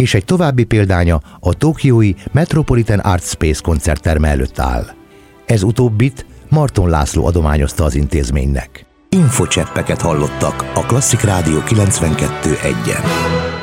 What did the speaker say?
és egy további példánya a tokiói Metropolitan Art Space koncertterme előtt áll. Ez utóbbit Marton László adományozta az intézménynek. Infocseppeket hallottak a Klasszik Rádió 92.1-en.